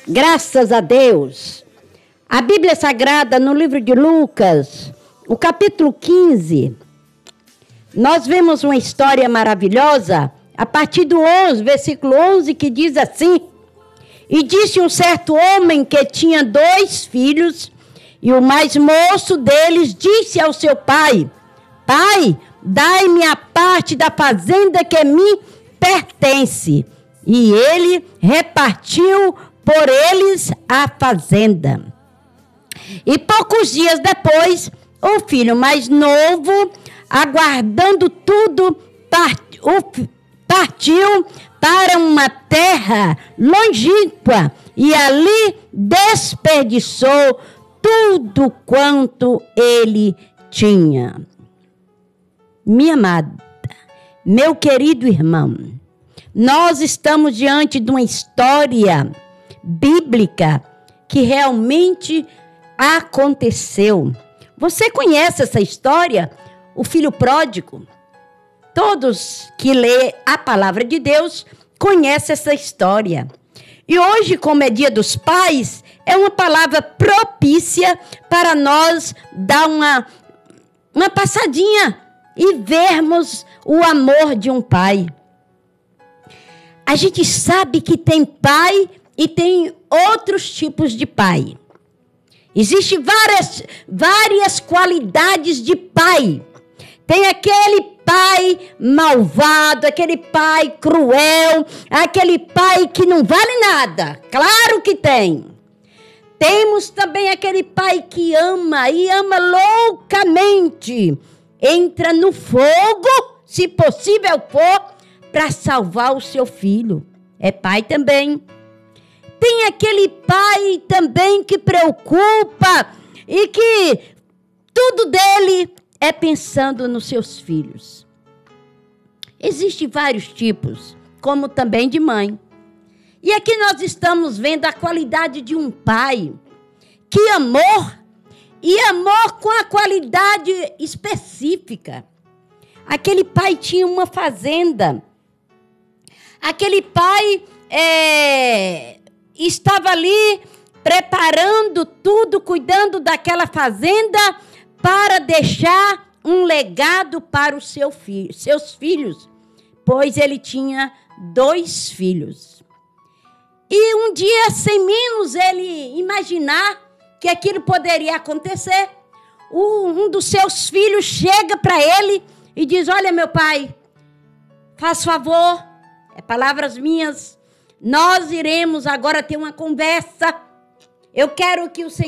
Graças a Deus. A Bíblia Sagrada, no livro de Lucas, o capítulo 15, nós vemos uma história maravilhosa, a partir do 11, versículo 11, que diz assim: E disse um certo homem que tinha 2 filhos, e o mais moço deles disse ao seu pai: Pai, dai-me a parte da fazenda que me pertence. E ele repartiu por eles a fazenda. E poucos dias depois, o filho mais novo, aguardando tudo, partiu para uma terra longínqua e ali desperdiçou tudo quanto ele tinha. Minha amada, meu querido irmão, nós estamos diante de uma história bíblica que realmente aconteceu. Você conhece essa história? O filho pródigo. Todos que lê a palavra de Deus conhecem essa história. E hoje, como é Dia dos Pais, é uma palavra propícia para nós dar uma passadinha e vermos o amor de um pai. A gente sabe que tem pai e tem outros tipos de pai. Existem várias qualidades de pai. Tem aquele pai malvado, aquele pai cruel, aquele pai que não vale nada. Claro que tem. Temos também aquele pai que ama e ama loucamente. Entra no fogo, se possível for, para salvar o seu filho. É pai também. Tem aquele pai também que preocupa e que tudo dele é pensando nos seus filhos. Existem vários tipos, como também de mãe. E aqui nós estamos vendo a qualidade de um pai que amou, e amor com a qualidade específica. Aquele pai tinha uma fazenda. Aquele pai estava ali preparando tudo, cuidando daquela fazenda para deixar um legado para o seus filhos, pois ele tinha 2 filhos. E um dia, sem menos ele imaginar que aquilo poderia acontecer, um dos seus filhos chega para ele e diz: Olha, meu pai, faz favor, palavras minhas, nós iremos agora ter uma conversa. Eu quero que o Senhor